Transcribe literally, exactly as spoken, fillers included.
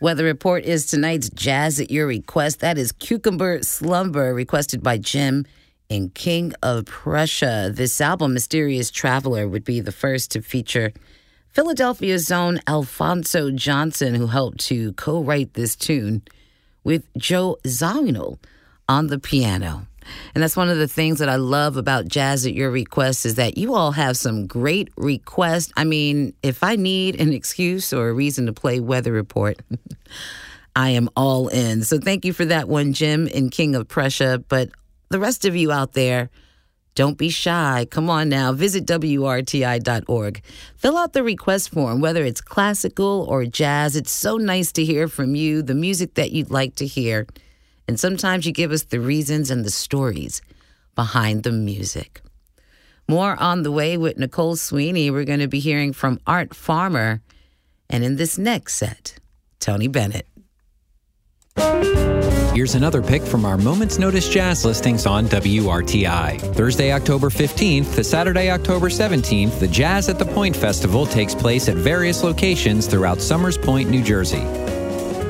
Weather Report is tonight's Jazz at Your Request. That is Cucumber Slumber, requested by Jim in King of Prussia. This album, Mysterious Traveler, would be the first to feature Philadelphia's own Alphonso Johnson, who helped to co-write this tune with Joe Zawinul on the piano. And that's one of the things that I love about Jazz at Your Request is that you all have some great requests. I mean, if I need an excuse or a reason to play Weather Report, I am all in. So thank you for that one, Jim in King of Prussia. But the rest of you out there, don't be shy. Come on now. Visit W R T I dot org. Fill out the request form, whether it's classical or jazz. It's so nice to hear from you, the music that you'd like to hear. And sometimes you give us the reasons and the stories behind the music. More on the way with Nicole Sweeney. We're going to be hearing from Art Farmer. And in this next set, Tony Bennett. Here's another pick from our Moments Notice Jazz listings on W R T I. Thursday, October fifteenth to Saturday, October seventeenth, the Jazz at the Point Festival takes place at various locations throughout Summers Point, New Jersey.